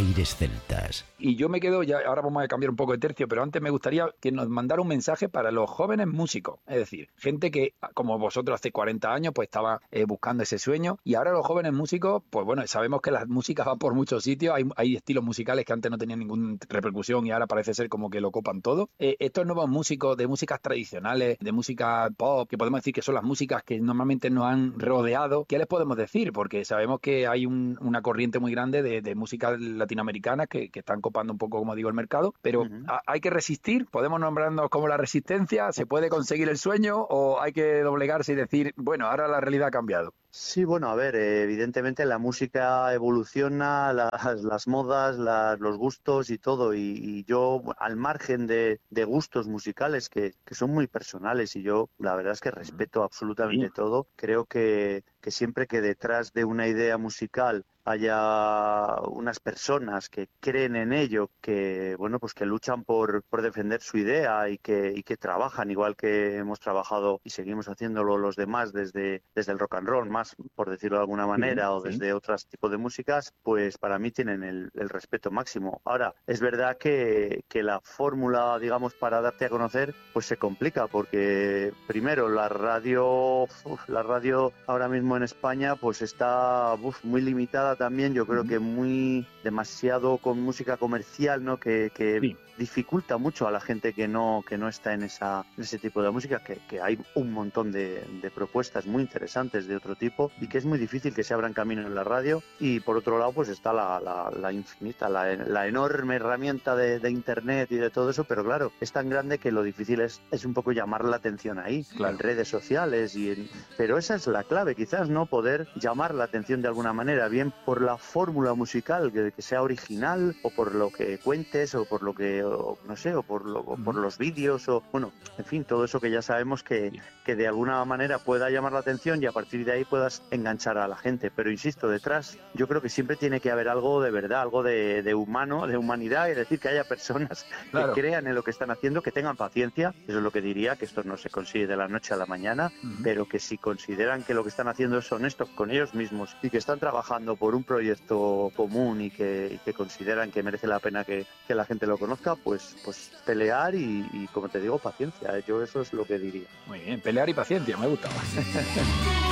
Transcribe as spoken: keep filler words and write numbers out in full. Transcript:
aires celtas. Y yo me quedo, ya ahora vamos a cambiar un poco de tercio, pero antes me gustaría que nos mandara un mensaje para los jóvenes músicos. Es decir, gente que, como vosotros hace cuarenta años, pues estaba eh, buscando ese sueño. Y ahora los jóvenes músicos, pues bueno, sabemos que las músicas van por muchos sitios. Hay, hay estilos musicales que antes no tenían ninguna repercusión y ahora parece ser como que lo copan todo. Eh, estos nuevos músicos de músicas tradicionales, de música pop, que podemos decir que son las músicas que normalmente nos han rodeado, ¿qué les podemos decir? Porque sabemos que hay un, una corriente muy grande de, de música latinoamericana que, que están copando un poco, como digo, el mercado, pero uh-huh. a, hay que resistir. ¿Podemos nombrarnos como la resistencia? ¿Se puede conseguir el sueño o hay que doblegarse y decir, bueno, ahora la realidad ha cambiado? Sí, bueno, a ver, eh, evidentemente la música evoluciona, las, las modas, la, los gustos y todo, y, y yo, al margen de, de gustos musicales que, que son muy personales, y yo la verdad es que respeto absolutamente sí. todo, creo que, que siempre que detrás de una idea musical haya unas personas que creen en ello, que bueno, pues que luchan por, por defender su idea y que, y que trabajan igual que hemos trabajado y seguimos haciéndolo los demás desde, desde el rock and roll, más por decirlo de alguna manera, sí, o desde sí. otros tipos de músicas, pues para mí tienen el, el respeto máximo. Ahora, es verdad que, que la fórmula, digamos, para darte a conocer, pues se complica, porque primero la radio, uf, la radio ahora mismo en España, pues está uf, muy limitada también, yo creo uh-huh. que muy demasiado con música comercial, ¿no? Que, que sí. dificulta mucho a la gente que no que no está en esa en ese tipo de música, que, que hay un montón de, de propuestas muy interesantes de otro tipo y que es muy difícil que se abran camino en la radio. Y por otro lado, pues está la, la, la infinita, la, la enorme herramienta de, de internet y de todo eso, pero claro, es tan grande que lo difícil es, es un poco llamar la atención ahí, claro. en redes sociales y en, pero esa es la clave, quizás, ¿no? Poder llamar la atención de alguna manera, bien por la fórmula musical, que, que sea original, o por lo que cuentes, o por lo que, o, no sé, o por, lo, o por los vídeos, o bueno, en fin, todo eso que ya sabemos que, que de alguna manera pueda llamar la atención y a partir de ahí puedas enganchar a la gente. Pero insisto, detrás yo creo que siempre tiene que haber algo de verdad, algo de, de humano, de humanidad, y decir que haya personas claro. que crean en lo que están haciendo, que tengan paciencia. Eso es lo que diría, que esto no se consigue de la noche a la mañana, uh-huh. pero que si consideran que lo que están haciendo es honesto con ellos mismos y que están trabajando por un proyecto común y que, y que consideran que merece la pena que, que la gente lo conozca, pues, pues pelear y, y, como te digo, paciencia. Yo eso es lo que diría. Muy bien, pelear y paciencia, me gusta.